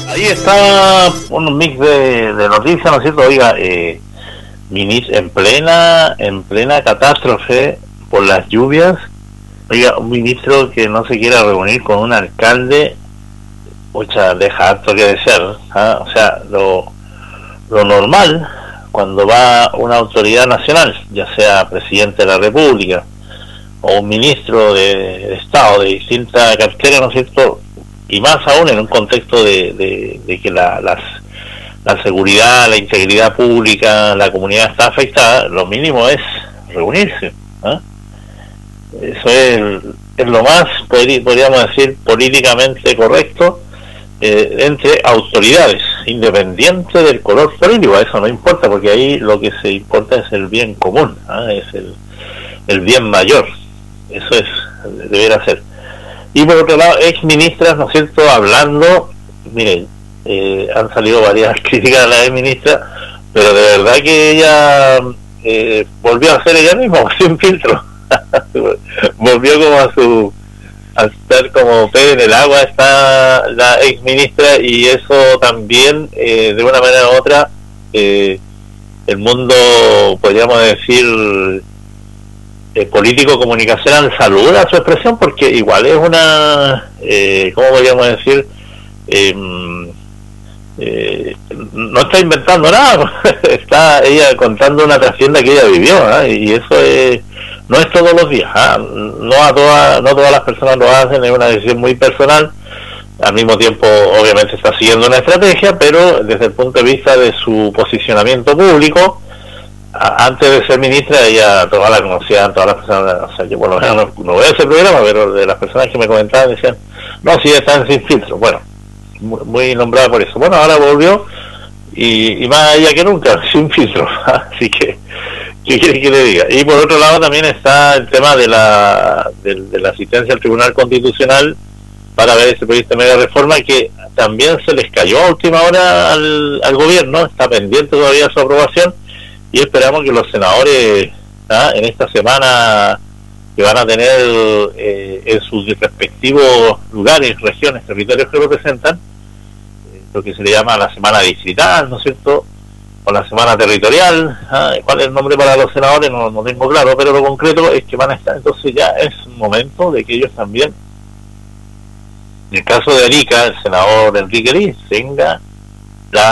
Ahí está un mix de noticias, ¿no es cierto? Oiga, en plena catástrofe por las lluvias, oiga, un ministro que no se quiera reunir con un alcalde, ocha, deja harto que desear, ¿ah? O sea, lo normal cuando va una autoridad nacional, ya sea presidente de la República o un ministro de Estado de distinta cartera, ¿no es cierto? Y más aún en un contexto de que la seguridad, la integridad pública, la comunidad está afectada, lo mínimo es reunirse, ¿eh? Eso es lo más, podríamos decir, políticamente correcto, entre autoridades, independiente del color político. Eso no importa, porque ahí lo que se importa es el bien común, ¿eh? Es el bien mayor. Eso debería ser. Y por otro lado, ex ministras, ¿no es cierto?, hablando, miren, han salido varias críticas a la ex ministra, pero de verdad que ella volvió a ser ella misma, sin filtro. Volvió como a estar como pez en el agua, está la ex ministra, y eso también, de una manera u otra, el mundo, podríamos decir, político comunicacional saluda su expresión, porque igual es una, ¿cómo podríamos decir? No está inventando nada, está ella contando una trascienda que ella vivió, ¿eh? Y eso no es todos los días, ¿eh? No todas las personas lo hacen, es una decisión muy personal. Al mismo tiempo, obviamente está siguiendo una estrategia, pero desde el punto de vista de su posicionamiento público, antes de ser ministra, ella todas la conocían, todas las personas, o sea, yo por lo menos no veo ese programa, pero de las personas que me comentaban decían, no, sí, están sin filtro. Bueno, muy nombrada por eso. Bueno, ahora volvió, y más allá que nunca, sin filtro. Así que, ¿qué quiere que le diga? Y por otro lado también está el tema de la asistencia al Tribunal Constitucional para ver ese proyecto de media reforma, que también se les cayó a última hora al gobierno, está pendiente todavía su aprobación, y esperamos que los senadores, en esta semana que van a tener en sus respectivos lugares, regiones, territorios que representan, lo que se le llama la semana distrital, ¿no es cierto?, o la semana territorial. ¿Cuál es el nombre para los senadores? No tengo claro, pero lo concreto es que van a estar. Entonces ya es momento de que ellos también, en el caso de Arica, el senador Enrique Liz, tenga